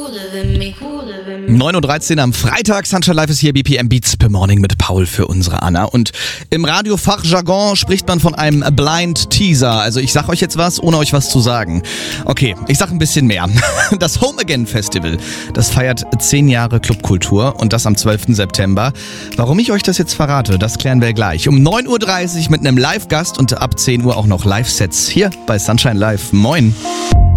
9:13 Uhr am Freitag. Sunshine Live ist hier. BPM Beats per Morning mit Paul für unsere Anna. Und im Radiofachjargon spricht man von einem Blind Teaser. Also ich sag euch jetzt was, ohne euch was zu sagen. Okay, ich sag ein bisschen mehr. Das Home Again Festival, das feiert 10 Jahre Clubkultur und das am 12. September. Warum ich euch das jetzt verrate, das klären wir gleich. Um 9:30 Uhr mit einem Live-Gast und ab 10 Uhr auch noch Live-Sets hier bei Sunshine Live. Moin.